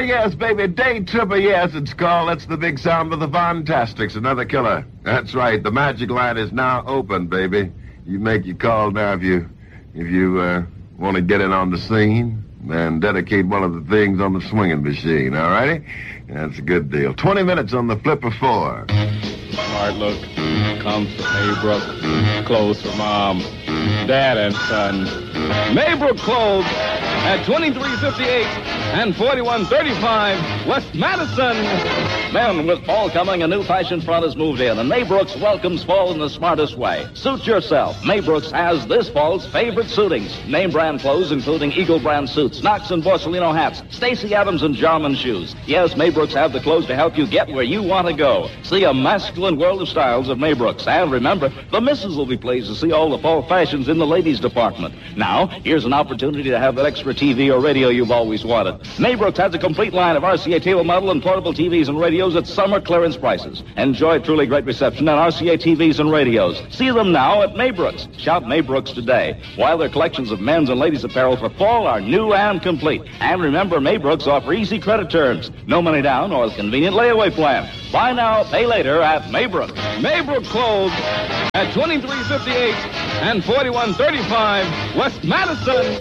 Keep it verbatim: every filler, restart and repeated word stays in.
yes, baby, Day Tripper, yes, it's called. That's the big sound of the Vontastics, another killer. That's right, the magic line is now open, baby. You make your call now if you, if you, uh, want to get in on the scene and dedicate one of the things on the swinging machine, all righty? That's a good deal. Twenty minutes on the flipper four. Smart look comes from Maybrook. Clothes for mom, dad, and son. Maybrook Clothes at twenty-three fifty-eight and forty-one thirty-five West Madison. Then, with fall coming, a new fashion front has moved in, and Maybrook's welcomes fall in the smartest way. Suit yourself. Maybrook's has this fall's favorite suitings. Name brand clothes, including Eagle brand suits, Knox and Borsalino hats, Stacey Adams and Jarman shoes. Yes, Maybrook's have the clothes to help you get where you want to go. See a masculine world of styles of Maybrook's. And remember, the missus will be pleased to see all the fall fashions in the ladies' department. Now, here's an opportunity to have that extra T V or radio you've always wanted. Maybrook's has a complete line of R C A table model and portable T Vs and radios at summer clearance prices. Enjoy truly great reception on R C A T Vs and radios. See them now at Maybrook's. Shop Maybrook's today, while their collections of men's and ladies' apparel for fall are new and complete. And remember, Maybrook's offer easy credit terms, no money down, or a convenient layaway plan. Buy now, pay later at Maybrook. Maybrook Clothes at twenty-three fifty-eight and forty-one thirty-five West Madison.